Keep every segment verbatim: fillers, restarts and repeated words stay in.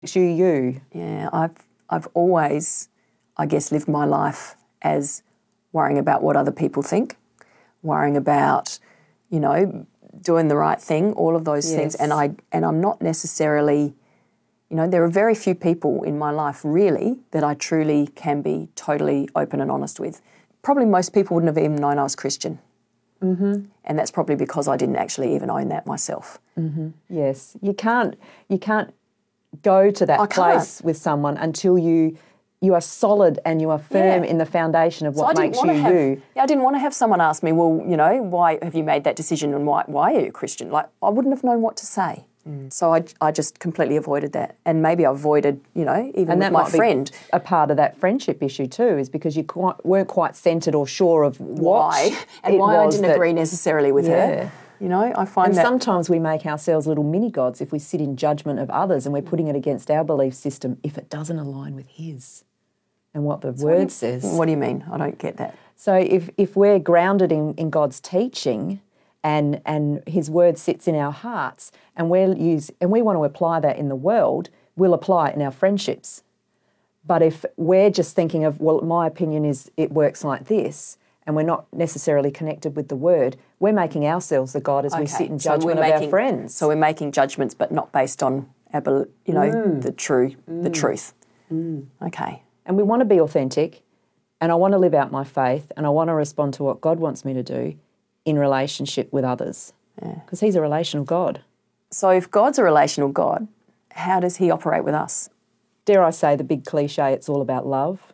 You, you. Yeah, I've I've always, I guess, lived my life as worrying about what other people think, worrying about, you know, doing the right thing, all of those Yes. things. And I and I'm not necessarily, you know, there are very few people in my life really that I truly can be totally open and honest with. Probably most people wouldn't have even known I was Christian. Mm-hmm. And that's probably because I didn't actually even own that myself. Mm-hmm. Yes, you can't. You can't go to that I place can't. with someone until you you are solid and you are firm Yeah. in the foundation of So what I didn't makes want you to have, you. Yeah, I didn't want to have someone ask me, well, you know, why have you made that decision and why why are you a Christian? Like, I wouldn't have known what to say. Mm. So I, I just completely avoided that. And maybe I avoided, you know, even And with that my might friend. be a part of that friendship issue too, is because you quite, weren't quite centred or sure of what Why? And it why I was didn't that- agree necessarily with Yeah. her. You know, I find And that... sometimes we make ourselves little mini-gods if we sit in judgment of others and we're putting it against our belief system if it doesn't align with his and what the So word what do you- says. What do you mean? I don't get that. So if, if we're grounded in, in God's teaching and and his word sits in our hearts and we'll use and we want to apply that in the world, we'll apply it in our friendships. But if we're just thinking of, well, my opinion is it works like this, and we're not necessarily connected with the word, we're making ourselves the God as we sit in so we're judgment of making, our friends. So we're making judgments but not based on, our, bel- you know, Mm. the true, the truth. Okay. And we want to be authentic, and I want to live out my faith, and I want to respond to what God wants me to do in relationship with others. Because he's a relational God. So if God's a relational God, how does he operate with us? Dare I say the big cliche, it's all about love.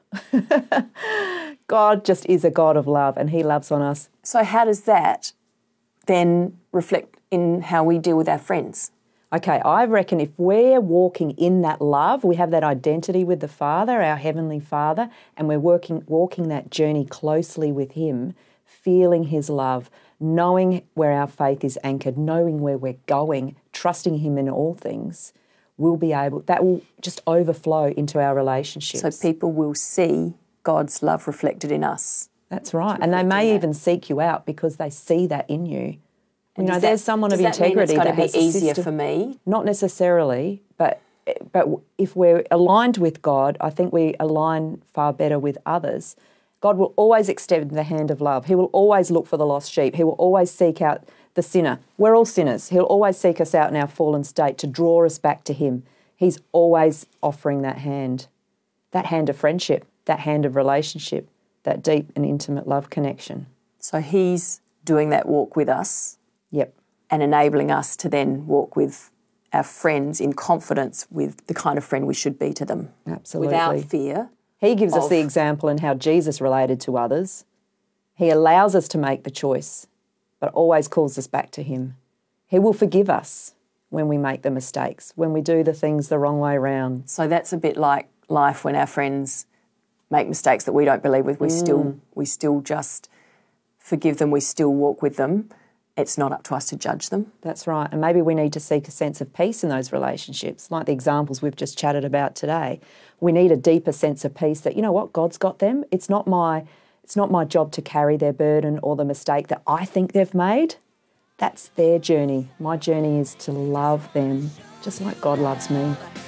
God just is a God of love, and he loves on us. So how does that then reflect in how we deal with our friends? Okay, I reckon if we're walking in that love, we have that identity with the Father, our Heavenly Father, and we're working, walking that journey closely with him, feeling his love, knowing where our faith is anchored, knowing where we're going, trusting him in all things, we'll be able, that will just overflow into our relationships. So people will see God's love reflected in us. That's right. And they may even seek you out because they see that in you. You know, Does there's that- someone of does that mean integrity it's that going has to be a easier system- for me? Not necessarily, but but if we're aligned with God, I think we align far better with others. God will always extend the hand of love. He will always look for the lost sheep. He will always seek out the sinner. We're all sinners. He'll always seek us out in our fallen state to draw us back to him. He's always offering that hand, that hand of friendship, that hand of relationship, that deep and intimate love connection. So he's doing that walk with us. Yep. And enabling us to then walk with our friends in confidence with the kind of friend we should be to them. Absolutely. Without fear. He gives us of- the example in how Jesus related to others. He allows us to make the choice, but always calls us back to him. He will forgive us when we make the mistakes, when we do the things the wrong way round. So that's a bit like life when our friends make mistakes that we don't believe with. We still we still just forgive them, we still walk with them. It's not up to us to judge them. That's right. And maybe we need to seek a sense of peace in those relationships, like the examples we've just chatted about today. We need a deeper sense of peace that, you know what, God's got them. It's not my it's not my job to carry their burden or the mistake that I think they've made. That's their journey. My journey is to love them just like God loves me.